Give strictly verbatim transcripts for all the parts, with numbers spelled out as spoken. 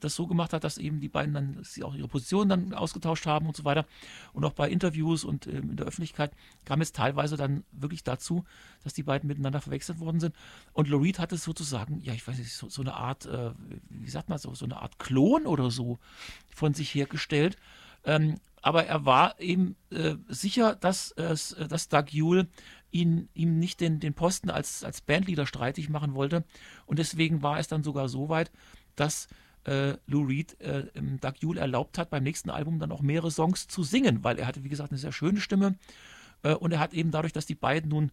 das so gemacht hat, dass eben die beiden dann sie auch ihre Position dann ausgetauscht haben und so weiter. Und auch bei Interviews und ähm, in der Öffentlichkeit kam es teilweise dann wirklich dazu, dass die beiden miteinander verwechselt worden sind. Und Lou Reed hatte sozusagen, ja, ich weiß nicht, so, so eine Art, äh, wie sagt man so, so eine Art Klon oder so von sich hergestellt. Ähm, aber er war eben äh, sicher, dass, äh, dass Doug Yule ihn, ihm nicht den, den Posten als, als Bandleader streitig machen wollte. Und deswegen war es dann sogar so weit, dass äh, Lou Reed äh, Doug Yule erlaubt hat, beim nächsten Album dann auch mehrere Songs zu singen, weil er hatte, wie gesagt, eine sehr schöne Stimme. Äh, und er hat eben dadurch, dass die beiden nun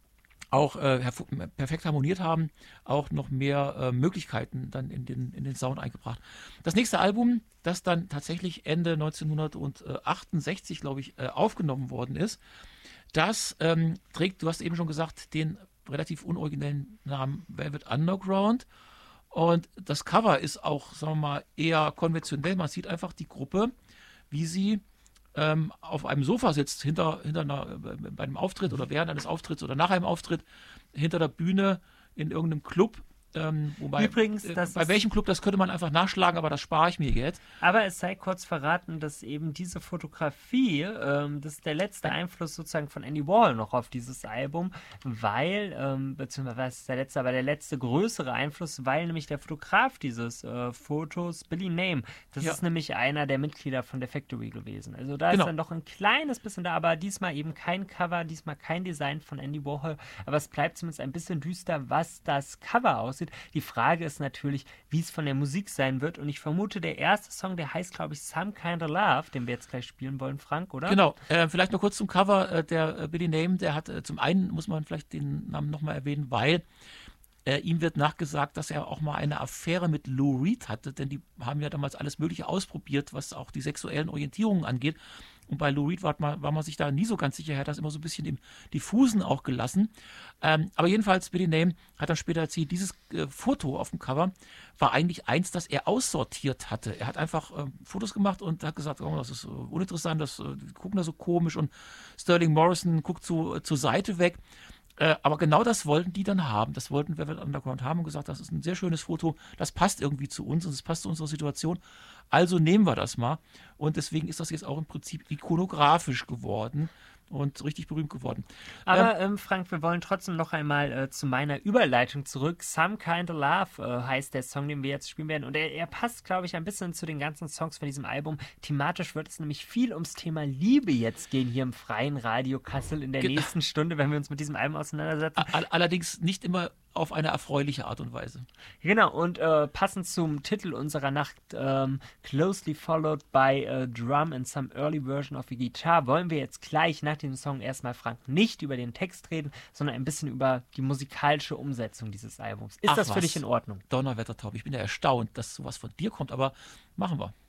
auch äh, perfekt harmoniert haben, auch noch mehr äh, Möglichkeiten dann in den, in den Sound eingebracht. Das nächste Album, das dann tatsächlich Ende neunzehnhundertachtundsechzig, glaube ich, äh, aufgenommen worden ist, das ähm, trägt, du hast eben schon gesagt, den relativ unoriginellen Namen Velvet Underground. Und das Cover ist auch, sagen wir mal, eher konventionell. Man sieht einfach die Gruppe, wie sie ähm, auf einem Sofa sitzt, hinter, hinter einer, bei einem Auftritt oder während eines Auftritts oder nach einem Auftritt, hinter der Bühne in irgendeinem Club. Ähm, wobei, Übrigens, äh, das bei ist- welchem Club, das könnte man einfach nachschlagen, aber das spare ich mir jetzt. Aber es sei kurz verraten, dass eben diese Fotografie, ähm, das ist der letzte Einfluss sozusagen von Andy Warhol noch auf dieses Album, weil, ähm, beziehungsweise was ist der letzte, aber der letzte größere Einfluss, weil nämlich der Fotograf dieses äh, Fotos, Billy Name, das Ja. ist nämlich einer der Mitglieder von der Factory gewesen. Also da Genau. ist dann doch ein kleines bisschen da, aber diesmal eben kein Cover, diesmal kein Design von Andy Warhol, aber es bleibt zumindest ein bisschen düster, was das Cover aussieht. Die Frage ist natürlich, wie es von der Musik sein wird. Und ich vermute, der erste Song, der heißt, glaube ich, Some Kind of Love, den wir jetzt gleich spielen wollen, Frank, oder? Genau, äh, vielleicht noch kurz zum Cover. Äh, der äh, Billy Name, der hat äh, zum einen, muss man vielleicht den Namen nochmal erwähnen, weil äh, ihm wird nachgesagt, dass er auch mal eine Affäre mit Lou Reed hatte, denn die haben ja damals alles Mögliche ausprobiert, was auch die sexuellen Orientierungen angeht. Und bei Lou Reed war man, war man sich da nie so ganz sicher, er hat das immer so ein bisschen im Diffusen auch gelassen. Ähm, aber jedenfalls, Billy Name hat dann später erzählt, dieses äh, Foto auf dem Cover war eigentlich eins, das er aussortiert hatte. Er hat einfach äh, Fotos gemacht und hat gesagt, oh, das ist äh, uninteressant, das, äh, die gucken da so komisch und Sterling Morrison guckt so äh, zur Seite weg. Äh, aber genau das wollten die dann haben. Das wollten Velvet Underground haben und gesagt, das ist ein sehr schönes Foto, das passt irgendwie zu uns und es passt zu unserer Situation. Also nehmen wir das mal. Und deswegen ist das jetzt auch im Prinzip ikonografisch geworden und richtig berühmt geworden. Aber ähm, Frank, wir wollen trotzdem noch einmal äh, zu meiner Überleitung zurück. Some Kind of Love äh, heißt der Song, den wir jetzt spielen werden. Und er, er passt, glaube ich, ein bisschen zu den ganzen Songs von diesem Album. Thematisch wird es nämlich viel ums Thema Liebe jetzt gehen hier im freien Radio Kassel in der Ge- nächsten Stunde, wenn wir uns mit diesem Album auseinandersetzen. All- Allerdings nicht immer auf eine erfreuliche Art und Weise. Genau, und äh, passend zum Titel unserer Nacht, ähm, Closely Followed by a Drum and Some Early Version of a Guitar, wollen wir jetzt gleich nach dem Song erstmal, Frank, nicht über den Text reden, sondern ein bisschen über die musikalische Umsetzung dieses Albums. Ist Ach das für was. dich in Ordnung? Donnerwettertaub, ich bin ja erstaunt, dass sowas von dir kommt, aber machen wir.